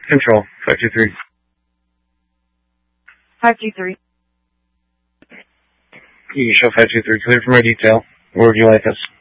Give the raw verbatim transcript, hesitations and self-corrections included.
Control, five two three. five two three. You can show five two three clear for my detail. Where would you like us?